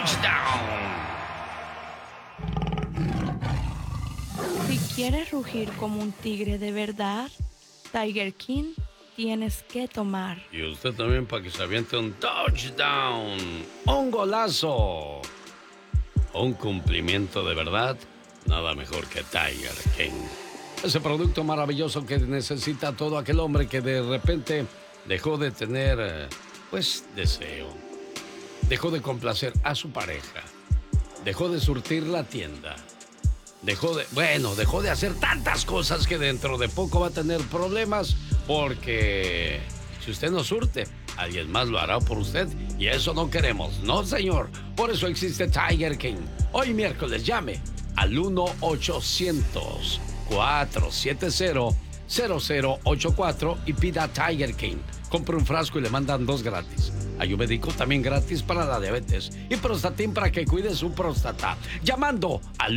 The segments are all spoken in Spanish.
touchdown. Si quieres rugir como un tigre de verdad, Tiger King tienes que tomar. Y usted también para que se aviente un touchdown, un golazo, un cumplimiento de verdad, nada mejor que Tiger King. Ese producto maravilloso que necesita todo aquel hombre que de repente dejó de tener, deseo. Dejó de complacer a su pareja. Dejó de surtir la tienda. Dejó de hacer tantas cosas que dentro de poco va a tener problemas porque si usted no surte, alguien más lo hará por usted y eso no queremos, no señor. Por eso existe Tiger King. Hoy miércoles llame al 1-800-470-0084 y pida Tiger King. Compre un frasco y le mandan 2 gratis. Ayurvédico también gratis para la diabetes y Prostatin para que cuide su próstata. Llamando al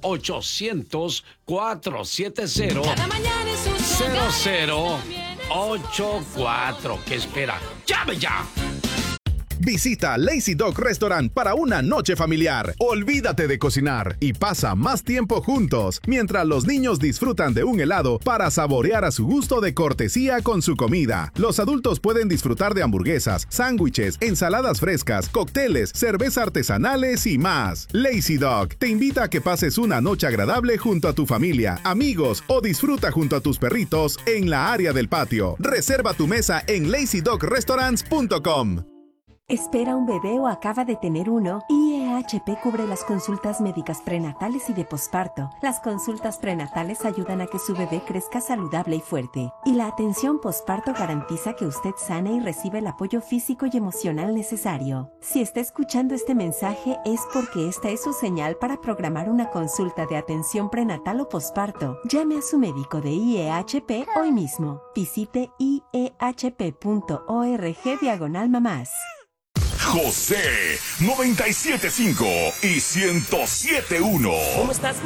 1-800-470-0084. ¿Qué espera? ¡Llame ya! Visita Lazy Dog Restaurant para una noche familiar. Olvídate de cocinar y pasa más tiempo juntos mientras los niños disfrutan de un helado para saborear a su gusto de cortesía con su comida. Los adultos pueden disfrutar de hamburguesas, sándwiches, ensaladas frescas, cócteles, cerveza artesanales y más. Lazy Dog te invita a que pases una noche agradable junto a tu familia, amigos o disfruta junto a tus perritos en la área del patio. Reserva tu mesa en lazydogrestaurants.com. ¿Espera un bebé o acaba de tener uno? IEHP cubre las consultas médicas prenatales y de posparto. Las consultas prenatales ayudan a que su bebé crezca saludable y fuerte. Y la atención posparto garantiza que usted sane y reciba el apoyo físico y emocional necesario. Si está escuchando este mensaje es porque esta es su señal para programar una consulta de atención prenatal o posparto. Llame a su médico de IEHP hoy mismo. Visite iehp.org/mamás. José 97.5 y 107.1. ¿Cómo estás,